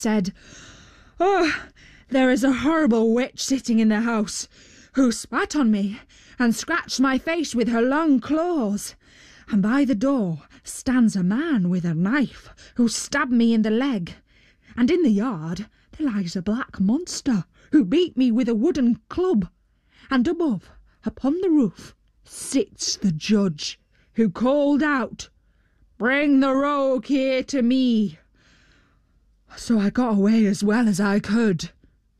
said, "Oh, there is a horrible witch sitting in the house, who spat on me and scratched my face with her long claws. And by the door stands a man with a knife, who stabbed me in the leg. And in the yard there lies a black monster, who beat me with a wooden club. And above, upon the roof, sits the judge, who called out, 'Bring the rogue here to me.' So I got away as well as I could."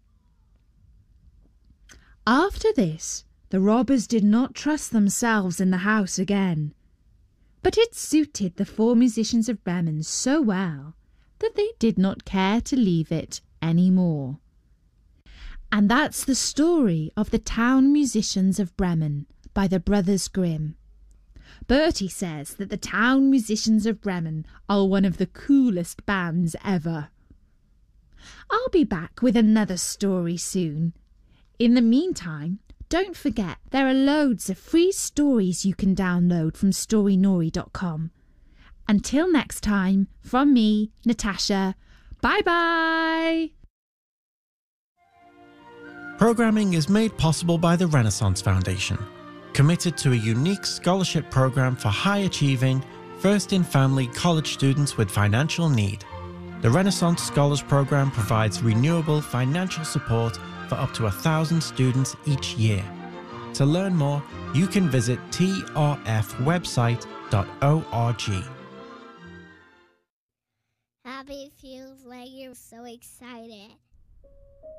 After this, the robbers did not trust themselves in the house again. But it suited the 4 musicians of Bremen so well that they did not care to leave it any more. And that's the story of the Town Musicians of Bremen by the Brothers Grimm. Bertie says that the Town Musicians of Bremen are one of the coolest bands ever. I'll be back with another story soon. In the meantime, don't forget there are loads of free stories you can download from storynori.com. Until next time, from me, Natasha, bye-bye! Programming is made possible by the Renaissance Foundation, committed to a unique scholarship program for high-achieving, first-in-family college students with financial need. The Renaissance Scholars Program provides renewable financial support for up to 1,000 students each year. To learn more, you can visit trfwebsite.org. Happy feels like you're so excited.